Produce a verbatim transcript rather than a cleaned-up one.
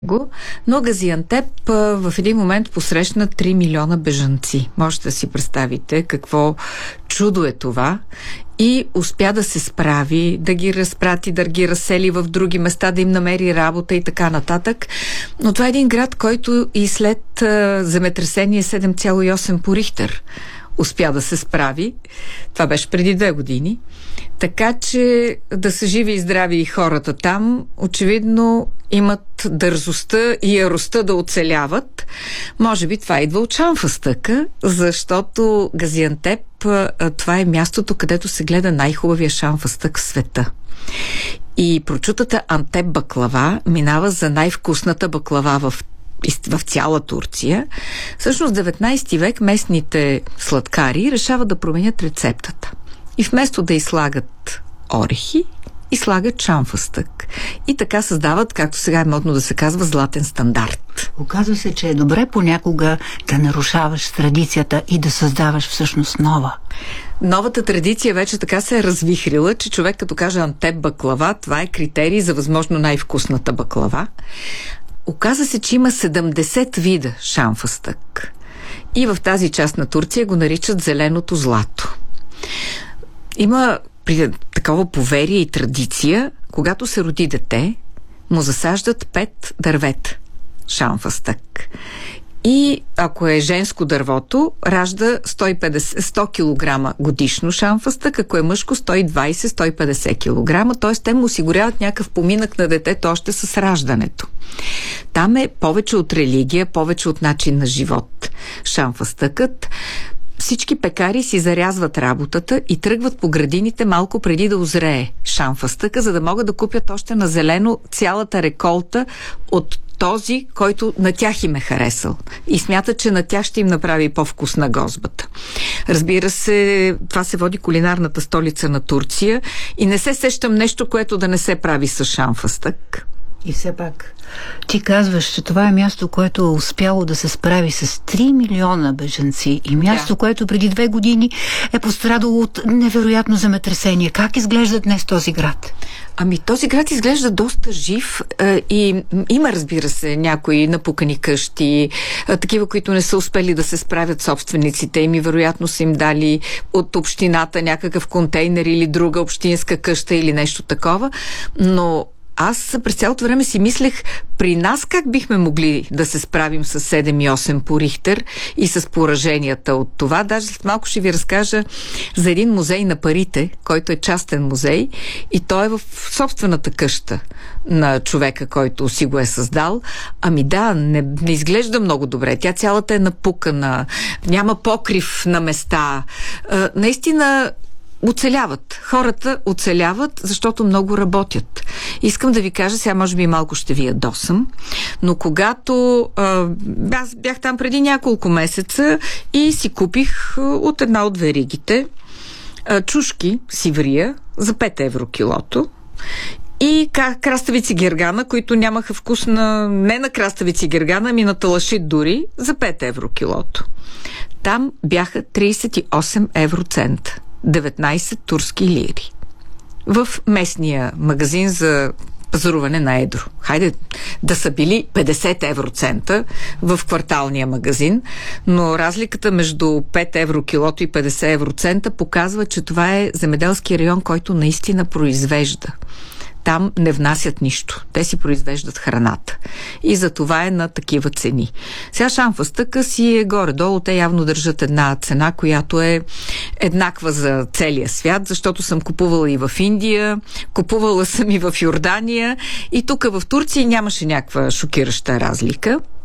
го, но Газиантеп в един момент посрещна три милиона бежанци. Можете да си представите какво чудо е това, и успя да се справи, да ги разпрати, да ги разсели в други места, да им намери работа и така нататък. Но това е един град, който и след земетресение седем цяло и осем по Рихтер успя да се справи. Това беше преди две години. Така че да са живи и здрави и хората там, очевидно имат дързостта и яростта да оцеляват. Може би това идва от шамфастъка, защото Газиантеп, това е мястото, където се гледа най-хубавия шамфастък в света. И прочутата Антеп баклава минава за най-вкусната баклава в в цяла Турция. Всъщност в деветнайсети век местните сладкари решават да променят рецептата. И вместо да изслагат орехи, изслагат шамфастък. И така създават, както сега е модно да се казва, златен стандарт. Оказва се, че е добре понякога да нарушаваш традицията и да създаваш всъщност нова. Новата традиция вече така се е развихрила, че човек като каже Антеп баклава, това е критерий за възможно най-вкусната баклава. Оказа се, че има седемдесет вида шамфастък. И в тази част на Турция го наричат зеленото злато. Има при такова поверие и традиция, когато се роди дете, му засаждат пет дървета шамфастък. И ако е женско дървото, ражда сто и петдесет, сто килограма годишно шамфастък, ако е мъжко сто и двайсет до сто и петдесет килограма, т.е. те му осигуряват някакъв поминък на детето още с раждането. Там е повече от религия, повече от начин на живот. Шамфастъкът. Всички пекари си зарязват работата и тръгват по градините малко преди да озрее шамфастъка, за да могат да купят още на зелено цялата реколта от този, който на тях им е харесал. И смятат, че на тях ще им направи по-вкусна гозбата. Разбира се, това се води кулинарната столица на Турция и не се сещам нещо, което да не се прави с шамфастък. И все пак, ти казваш, че това е място, което е успяло да се справи с три милиона бежанци и място, да. което преди две години е пострадало от невероятно земетресение. Как изглежда днес този град? Ами този град изглежда доста жив е, и има, разбира се, някои напукани къщи, е, такива, които не са успели да се справят собствениците им и вероятно са им дали от общината някакъв контейнер или друга общинска къща или нещо такова, но аз през цялото време си мислех при нас как бихме могли да се справим с седем и осем по Рихтер и с пораженията от това. Даже след малко ще ви разкажа за един музей на парите, който е частен музей и той е в собствената къща на човека, който си го е създал. Ами да, не, не изглежда много добре. Тя цялата е напукана, няма покрив на места. А, наистина оцеляват. Хората оцеляват, защото много работят. Искам да ви кажа, сега може би малко ще ви ядосам, но когато а, аз бях там преди няколко месеца и си купих от една от веригите а, чушки сиврия за пет евро килото и краставици гергана, които нямаха вкус на, не на краставици гергана, ами на талашит дори, за пет евро килото. Там бяха трийсет и осем евроцента. деветнайсет турски лири. В местния магазин за пазаруване на едро. Хайде да са били петдесет евроцента в кварталния магазин, но разликата между пет евро килото и петдесет евроцента показва, че това е земеделски район, който наистина произвежда. Там не внасят нищо. Те си произвеждат храната. И за това е на такива цени. Сега шамфастъка си е горе-долу. Те явно държат една цена, която е еднаква за целия свят, защото съм купувала и в Индия, купувала съм и в Йордания и тук в Турция нямаше някаква шокираща разлика.